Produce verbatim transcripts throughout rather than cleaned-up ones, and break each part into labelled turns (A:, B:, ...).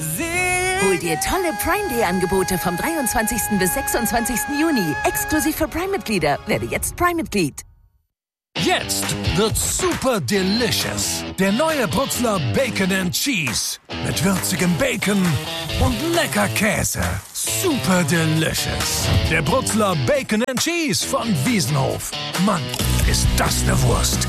A: Hol dir tolle Prime-Day-Angebote vom dreiundzwanzigsten bis sechsundzwanzigsten Juni. Exklusiv für Prime-Mitglieder. Werde jetzt Prime-Mitglied.
B: Jetzt wird super delicious. Der neue Brutzler Bacon and Cheese. Mit würzigem Bacon und lecker Käse. Super delicious. Der Brutzler Bacon and Cheese von Wiesenhof. Mann, ist das eine Wurst.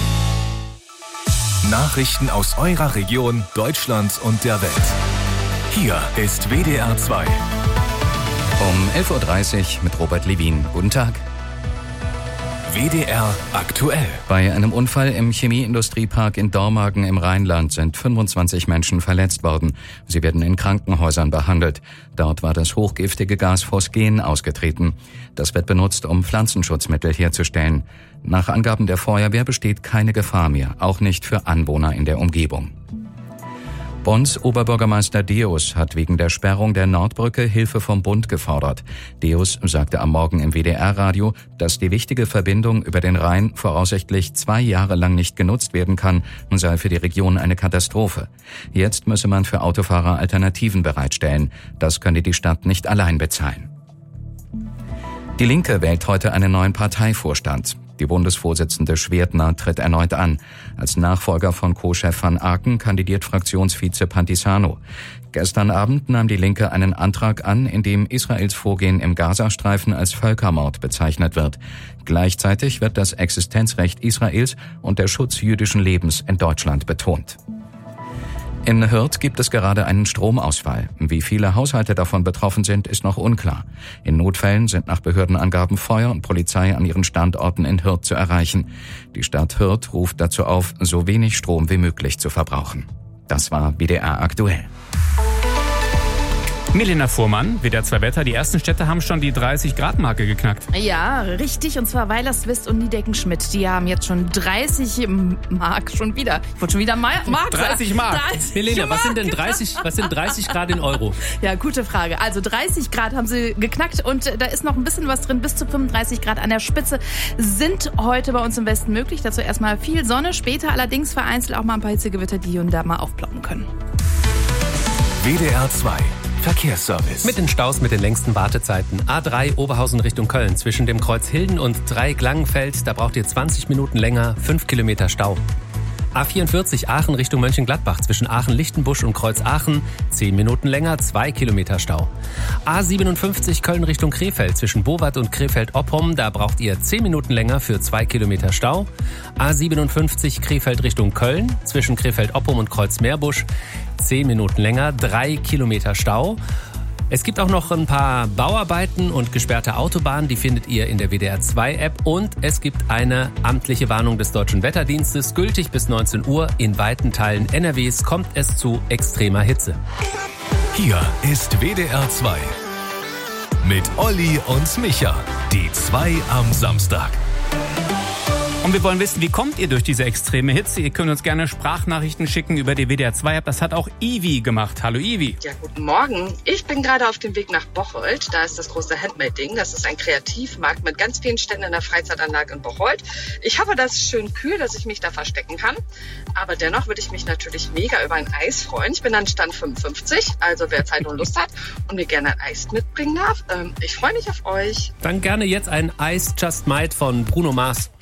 C: Nachrichten aus eurer Region, Deutschland und der Welt. Hier ist W D R zwei.
D: Um elf Uhr dreißig mit Robert Levin. Guten Tag.
C: W D R aktuell.
D: Bei einem Unfall im Chemieindustriepark in Dormagen im Rheinland sind fünfundzwanzig Menschen verletzt worden. Sie werden in Krankenhäusern behandelt. Dort war das hochgiftige Gas Phosgen ausgetreten. Das wird benutzt, um Pflanzenschutzmittel herzustellen. Nach Angaben der Feuerwehr besteht keine Gefahr mehr, auch nicht für Anwohner in der Umgebung. Bonns Oberbürgermeister Deus hat wegen der Sperrung der Nordbrücke Hilfe vom Bund gefordert. Deus sagte am Morgen im W D R-Radio, dass die wichtige Verbindung über den Rhein voraussichtlich zwei Jahre lang nicht genutzt werden kann und sei für die Region eine Katastrophe. Jetzt müsse man für Autofahrer Alternativen bereitstellen. Das könne die Stadt nicht allein bezahlen. Die Linke wählt heute einen neuen Parteivorstand. Die Bundesvorsitzende Schwerdner tritt erneut an. Als Nachfolger von Co-Chef van Aken kandidiert Fraktionsvize Pantisano. Gestern Abend nahm die Linke einen Antrag an, in dem Israels Vorgehen im Gazastreifen als Völkermord bezeichnet wird. Gleichzeitig wird das Existenzrecht Israels und der Schutz jüdischen Lebens in Deutschland betont. In Hürth gibt es gerade einen Stromausfall. Wie viele Haushalte davon betroffen sind, ist noch unklar. In Notfällen sind nach Behördenangaben Feuer und Polizei an ihren Standorten in Hürth zu erreichen. Die Stadt Hürth ruft dazu auf, so wenig Strom wie möglich zu verbrauchen. Das war W D R aktuell.
E: Milena Fuhrmann, W D R zwei Wetter. Die ersten Städte haben schon die dreißig-Grad-Marke geknackt.
F: Ja, richtig. Und zwar Weilerswist und Niedecken-Schmidt. Die haben jetzt schon dreißig Mark schon wieder. Ich wollte schon wieder Mark
E: dreißig Mark.
F: dreißig
G: Milena,
F: Mark.
G: was sind denn dreißig, was sind dreißig Grad in Euro?
F: Ja, gute Frage. Also dreißig Grad haben sie geknackt und da ist noch ein bisschen was drin. Bis zu fünfunddreißig Grad an der Spitze sind heute bei uns im Westen möglich. Dazu erstmal viel Sonne. Später allerdings vereinzelt auch mal ein paar Hitzegewitter, die hier und da mal aufploppen können.
C: W D R zwei. Verkehrsservice.
G: Mit den Staus mit den längsten Wartezeiten. A drei Oberhausen Richtung Köln zwischen dem Kreuz Hilden und Dreieck-Langenfeld. Da braucht ihr zwanzig Minuten länger, fünf Kilometer Stau. A vierundvierzig Aachen Richtung Mönchengladbach zwischen Aachen-Lichtenbusch und Kreuz Aachen. zehn Minuten länger, zwei Kilometer Stau. A siebenundfünfzig Köln Richtung Krefeld zwischen Bowat und Krefeld-Oppum. Da braucht ihr zehn Minuten länger für zwei Kilometer Stau. A siebenundfünfzig Krefeld Richtung Köln zwischen Krefeld-Oppum und Kreuz-Meerbusch. zehn Minuten länger, drei Kilometer Stau. Es gibt auch noch ein paar Bauarbeiten und gesperrte Autobahnen, die findet ihr in der W D R zwei App. Und es gibt eine amtliche Warnung des Deutschen Wetterdienstes, gültig bis neunzehn Uhr. In weiten Teilen N R Ws kommt es zu extremer Hitze.
C: Hier ist W D R zwei. Mit Olli und Micha. Die zwei am Samstag.
E: Und wir wollen wissen, wie kommt ihr durch diese extreme Hitze? Ihr könnt uns gerne Sprachnachrichten schicken über die W D R zwei App. Das hat auch Ivi gemacht. Hallo Ivi.
H: Ja, guten Morgen. Ich bin gerade auf dem Weg nach Bocholt. Da ist das große Handmade-Ding. Das ist ein Kreativmarkt mit ganz vielen Ständen in der Freizeitanlage in Bocholt. Ich hoffe, das ist schön kühl, dass ich mich da verstecken kann. Aber dennoch würde ich mich natürlich mega über ein Eis freuen. Ich bin an Stand fünfundfünfzig, also wer Zeit und Lust hat und mir gerne ein Eis mitbringen darf. Ähm, ich freue mich auf euch.
G: Dann gerne jetzt ein Ice Just Might von Bruno Mars.